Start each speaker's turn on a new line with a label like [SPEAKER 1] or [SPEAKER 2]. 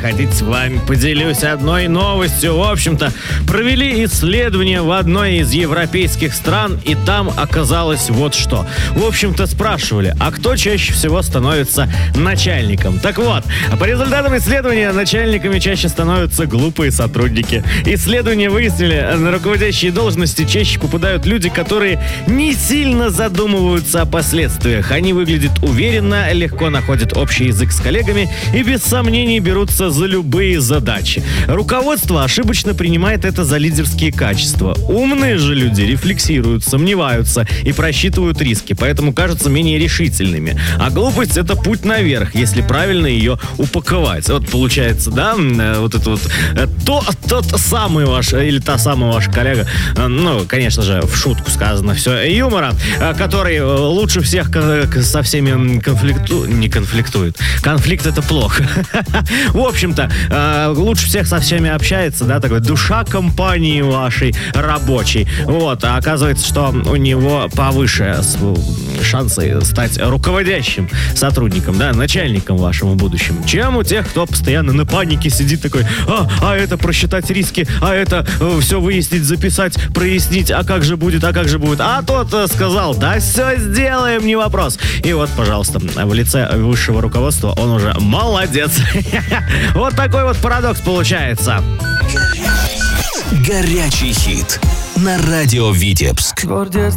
[SPEAKER 1] хотите, с вами поделюсь одной новостью. В общем-то, провели исследование в одной из европейских стран, и там оказалось вот что. В общем-то, спрашивали, а кто чаще всего становится начальником? Так вот, по результатам исследования начальниками чаще становятся глупые сотрудники. Исследования выяснили, на руководящие должности чаще попадают люди, которые не сильно задумываются о последствиях. Они выглядят уверенно, легко находят общий язык с коллегами и без сомнений берутся за любые задачи. Руководство ошибочно принимает это за лидерские качества. Умные же люди рефлексируют, сомневаются и просчитывают риски, поэтому кажутся менее решительными. А глупость — это путь наверх, если правильно ее упаковать. Вот получается, да, вот это вот тот самый ваш или та самая ваша коллега, ну, конечно же, в шутку сказано все, юмора, который лучше всех со всеми не конфликтует. Конфликт — это плохо. В общем-то, лучше всех со всеми общается, да, такой душа компании вашей рабочей. Вот, а оказывается, что у него повыше шансы стать руководящим сотрудником, да, начальником вашему будущему, чем у тех, кто постоянно на панике сидит такой, а это просчитать риски, а это все выяснить, записать, прояснить, а как же будет. А тот сказал, да все сделаем, не вопрос. И вот, пожалуйста, в лице высшего руководства он уже молодец. Вот такой вот парадокс получается.
[SPEAKER 2] Горячий хит на радио Витебск.
[SPEAKER 3] Гвардия